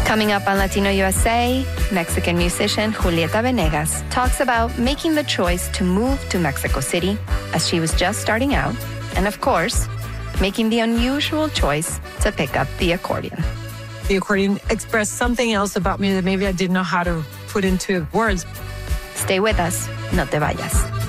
Coming up on Latino USA, Mexican musician Julieta Venegas talks about making the choice to move to Mexico City as she was just starting out, and of course, making the unusual choice to pick up the accordion. The accordion expressed something else about me that maybe I didn't know how to put into words. Stay with us, no te vayas.